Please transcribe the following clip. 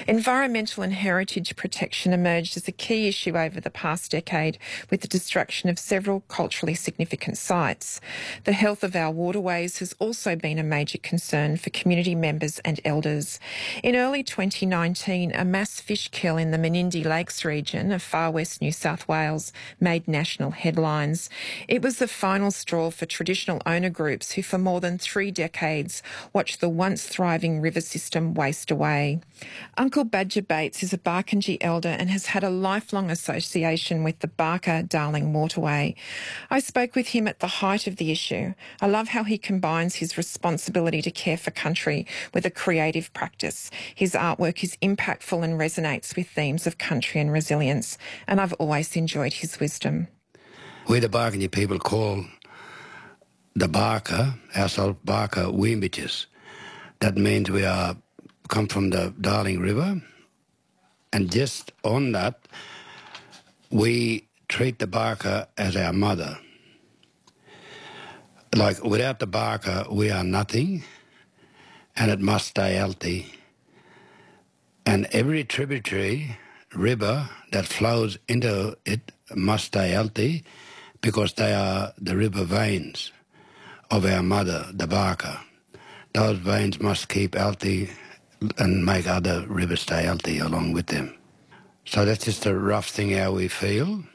Environmental and heritage protection emerged as a key issue over the past decade with the destruction of several culturally significant sites. The health of our waterways has also been a major concern for community members and elders. In early 2019, a mass fish kill in the Menindee Lakes region of far west New South Wales made national headlines. It was the final straw for traditional owner groups who for more than 3 decades watched the once thriving river system waste away. Uncle Badger Bates is a Barkindji elder and has had a lifelong association with the Barker-Darling Waterway. I spoke with him at the height of the issue. I love how he combines his responsibility to care for country with a creative practice. His artwork is impactful and resonates with themes of country and resilience, and I've always enjoyed his wisdom. We the Barkindji people call the Barker, ourselves Barker Weemitches. That means we come from the Darling River, and just on that, we treat the Barker as our mother. Like, without the Barker, we are nothing, and it must stay healthy. And every tributary river that flows into it must stay healthy because they are the river veins of our mother, the Barker. Those veins must keep healthy and make other rivers stay healthy along with them. So that's just a rough thing how we feel.